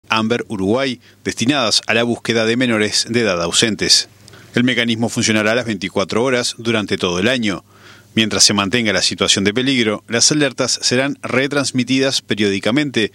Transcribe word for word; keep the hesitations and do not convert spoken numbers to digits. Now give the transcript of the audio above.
Amber Uruguay, destinadas a la búsqueda de menores de edad ausentes. El mecanismo funcionará a las veinticuatro horas durante todo el año. Mientras se mantenga la situación de peligro, las alertas serán retransmitidas periódicamente